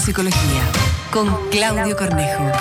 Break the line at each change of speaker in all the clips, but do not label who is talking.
Psicología, con Claudio Cornejo.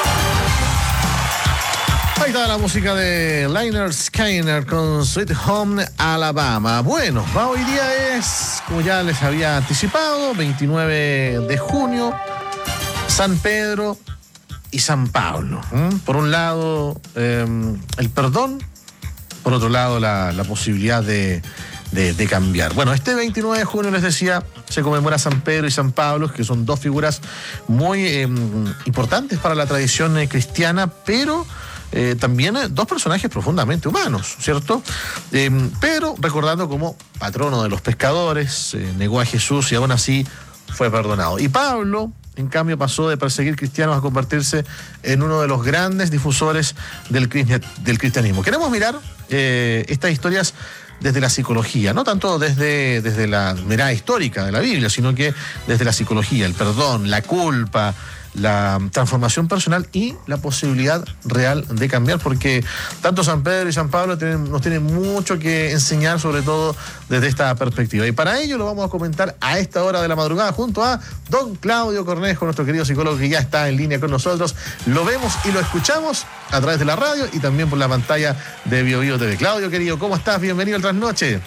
Ahí está la música de Lynyrd Skynyrd con Sweet Home Alabama. Bueno, hoy día es, como ya les había anticipado, 29 de junio, San Pedro y San Pablo. Por un lado, el perdón, por otro lado, la posibilidad de cambiar. Bueno, este 29 de junio, les decía, se conmemora San Pedro y San Pablo, que son dos figuras muy importantes para la tradición cristiana, pero también dos personajes profundamente humanos, ¿cierto? Pedro, recordando como patrono de los pescadores, negó a Jesús y aún así fue perdonado. Y Pablo, en cambio, pasó de perseguir cristianos a convertirse en uno de los grandes difusores del cristianismo. Queremos mirar estas historias desde la psicología, no tanto desde la mirada histórica de la Biblia, sino que desde la psicología, el perdón, la culpa, la transformación personal y la posibilidad real de cambiar, porque tanto San Pedro y San Pablo nos tienen mucho que enseñar, sobre todo desde esta perspectiva. Y para ello lo vamos a comentar a esta hora de la madrugada junto a don Claudio Cornejo, nuestro querido psicólogo que ya está en línea con nosotros. Lo vemos y lo escuchamos a través de la radio y también por la pantalla de BioBio TV. Claudio, querido, ¿cómo estás? Bienvenido al Trasnoche.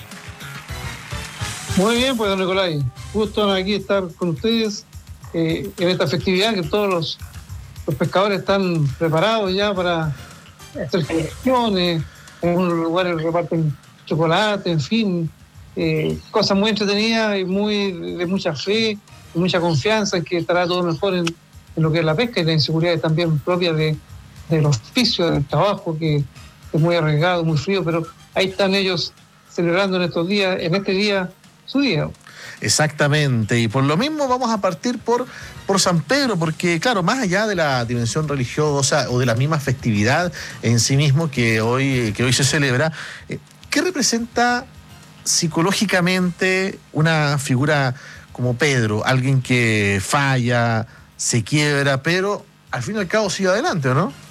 Muy bien, pues, don Nicolai. Gusto aquí estar con ustedes en esta festividad que todos los pescadores están preparados ya para hacer celebraciones. En algunos lugares reparten chocolate, en fin, cosas muy entretenidas y de mucha fe, y mucha confianza en que estará todo mejor en lo que es la pesca, y la inseguridad también propia del oficio, del trabajo, que es muy arriesgado, muy frío, pero ahí están ellos celebrando en este día su día.
Exactamente, y por lo mismo vamos a partir por San Pedro, porque claro, más allá de la dimensión religiosa o de la misma festividad en sí mismo que hoy se celebra, ¿qué representa psicológicamente una figura como Pedro? Alguien que falla, se quiebra, pero al fin y al cabo sigue adelante, ¿o no?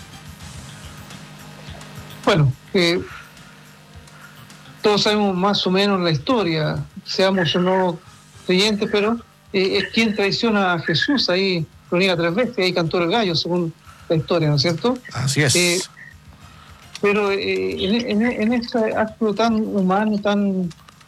Bueno, todos sabemos más o menos la historia, seamos o no creyentes, pero es quien traiciona a Jesús, ahí lo niega 3 veces, ahí cantó el gallo, según la historia, ¿no es cierto?
Así es.
Pero en ese acto tan humano, tan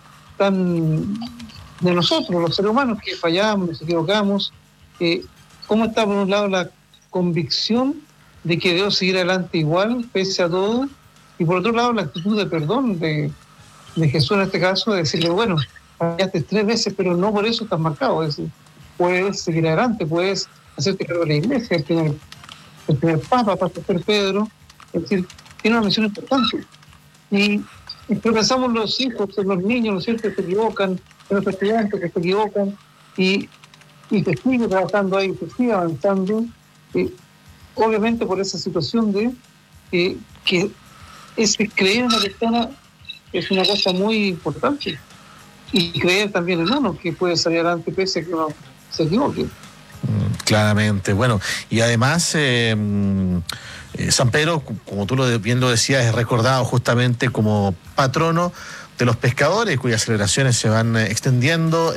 de nosotros, los seres humanos, que fallamos, nos equivocamos, ¿cómo está por un lado la convicción de que debo seguir adelante igual, pese a todo? Y por otro lado, la actitud de perdón de Jesús en este caso, de decirle, bueno, fallaste 3 veces, pero no por eso estás marcado. Es decir, puedes seguir adelante, puedes hacerte cargo de la iglesia, el primer papa, Pastor Pedro. Es decir, tiene una misión importante. Pero pensamos los hijos, los niños, ¿no es cierto?, que se equivocan, en los estudiantes que se equivocan, y que sigue trabajando ahí, que sigue avanzando, obviamente por esa situación de que creer en una persona es una cosa muy importante, y creer también en uno, que puede salir adelante pese a que uno se equivoque.
Claramente, bueno, y además San Pedro, como tú bien lo decías, es recordado justamente como patrono de los pescadores, cuyas celebraciones se van extendiendo